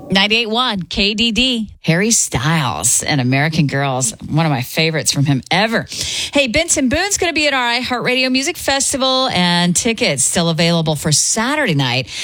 98.1 KDD. Harry Styles and American Girls. One of my favorites from him ever. Hey, Benson Boone's going to be at our iHeartRadio Music Festival, and tickets still available for Saturday night